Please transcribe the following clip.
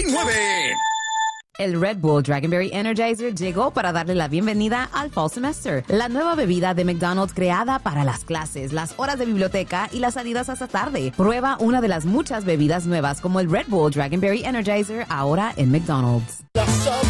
$9.99. El Red Bull Dragonberry Energizer llegó para darle la bienvenida al Fall Semester, la nueva bebida de McDonald's creada para las clases, las horas de biblioteca y las salidas hasta tarde. Prueba una de las muchas bebidas nuevas como el Red Bull Dragonberry Energizer ahora en McDonald's.